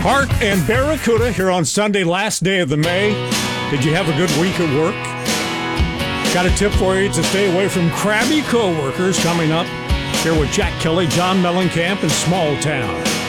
Hart and Barracuda here on Sunday, last day of the May. Did you have a good week at work? Got a tip for you to stay away from crabby coworkers coming up here with Jack Kelly, John Mellencamp, and Small Town.